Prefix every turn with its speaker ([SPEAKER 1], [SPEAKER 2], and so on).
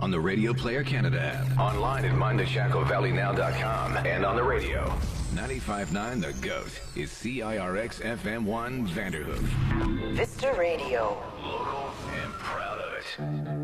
[SPEAKER 1] on the Radio Player Canada app, online at mindtheshacklevalleynow.com, and on the radio. 95.9 The GOAT is CIRX FM1 Vanderhoof.
[SPEAKER 2] Vista Radio.
[SPEAKER 1] Local and proud of it.